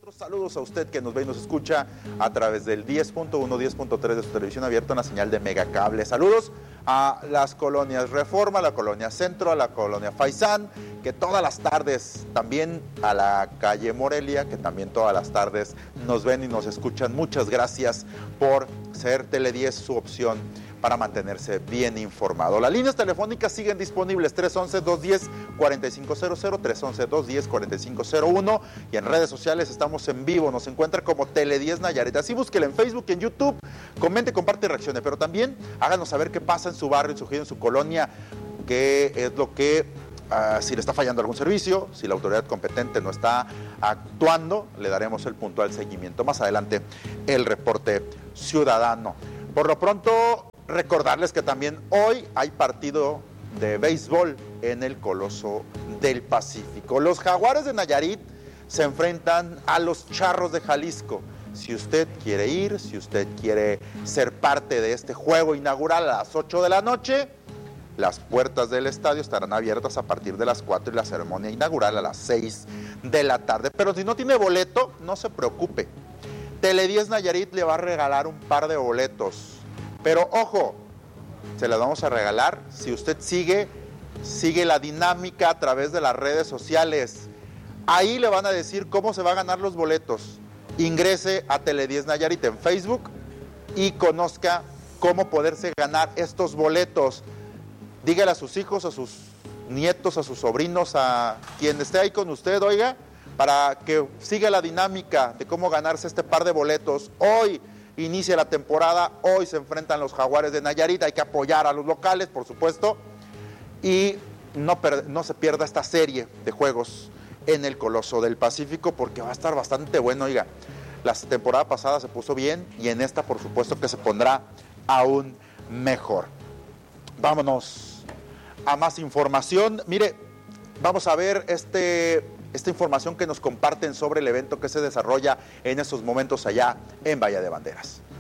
Saludos a usted que nos ve y nos escucha a través del 10.1, 10.3 de su televisión abierta en la señal de Megacable. Saludos a las colonias Reforma, a la colonia Centro, a la colonia Faisán, que todas las tardes, también a la calle Morelia, que también todas las tardes nos ven y nos escuchan. Muchas gracias por ser Tele 10 su opción para mantenerse bien informado. Las líneas telefónicas siguen disponibles, 311-210-4500, 311-210-4501, y en redes sociales estamos en vivo, nos encuentra como Tele 10 Nayarit. Así búsquela en Facebook, en YouTube, comente, comparte y reaccione, pero también háganos saber qué pasa en su barrio, en su ejido, en su colonia, qué es lo que, si le está fallando algún servicio, si la autoridad competente no está actuando, le daremos el puntual seguimiento. Más adelante, el reporte ciudadano. Por lo pronto, recordarles que también hoy hay partido de béisbol en el Coloso del Pacífico. Los Jaguares de Nayarit se enfrentan a los Charros de Jalisco. Si usted quiere ir, si usted quiere ser parte de este juego inaugural a las 8 de la noche, las puertas del estadio estarán abiertas a partir de las 4 y la ceremonia inaugural a las 6 de la tarde. Pero si no tiene boleto, no se preocupe. Tele 10 Nayarit le va a regalar un par de boletos. Pero ojo, se las vamos a regalar si usted sigue la dinámica a través de las redes sociales. Ahí le van a decir cómo se va a ganar los boletos. Ingrese a Tele 10 Nayarit en Facebook y conozca cómo poderse ganar estos boletos. Dígale a sus hijos, a sus nietos, a sus sobrinos, a quien esté ahí con usted, oiga, para que siga la dinámica de cómo ganarse este par de boletos. Hoy inicia la temporada, hoy se enfrentan los Jaguares de Nayarit, hay que apoyar a los locales, por supuesto, y no se pierda esta serie de juegos en el Coloso del Pacífico, porque va a estar bastante bueno. Oiga, la temporada pasada se puso bien y en esta, por supuesto, que se pondrá aún mejor. Vámonos a más información. Mire, vamos a ver esta información que nos comparten sobre el evento que se desarrolla en estos momentos allá en Bahía de Banderas.